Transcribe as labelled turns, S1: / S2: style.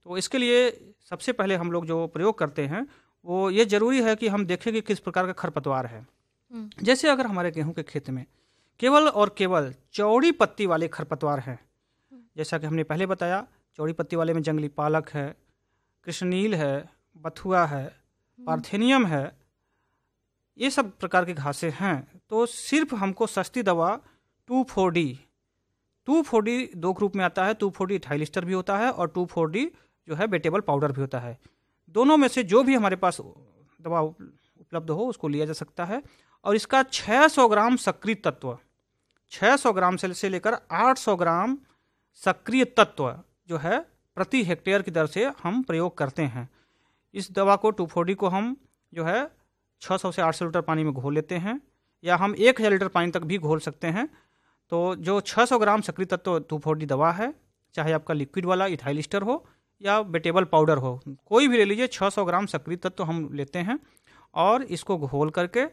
S1: तो इसके लिए सबसे पहले हम लोग जो प्रयोग करते हैं वो ये ज़रूरी है कि हम देखें कि किस प्रकार का खरपतवार है। जैसे अगर हमारे गेहूं के खेत में केवल और केवल चौड़ी पत्ती वाले खरपतवार हैं, जैसा कि हमने पहले बताया, चौड़ी पत्ती वाले में जंगली पालक है, कृष्णनील है, बथुआ है, पार्थेनियम है, ये सब प्रकार की घासें हैं। तो सिर्फ हमको सस्ती दवा 2,4-D 2,4-D दो ग्रुप में आता है। 2,4-D इथाइलिस्टर भी होता है और 2,4-D जो है बेटेबल पाउडर भी होता है। दोनों में से जो भी हमारे पास दवा उपलब्ध हो उसको लिया जा सकता है। और इसका 600 ग्राम सक्रिय तत्व, 600 ग्राम से लेकर 800 ग्राम सक्रिय तत्व जो है प्रति हेक्टेयर की दर से हम प्रयोग करते हैं। इस दवा को 2,4-D को हम जो है 600 से 800 लीटर पानी में घोल लेते हैं, या हम 1000 लीटर पानी तक भी घोल सकते हैं। तो जो 600 ग्राम सक्रिय तत्व 2,4-D दवा है, चाहे आपका लिक्विड वाला इथाइलिस्टर हो या बेटेबल पाउडर हो, कोई भी ले लीजिए, 600 ग्राम सक्रिय तत्व हम लेते हैं और इसको घोल करके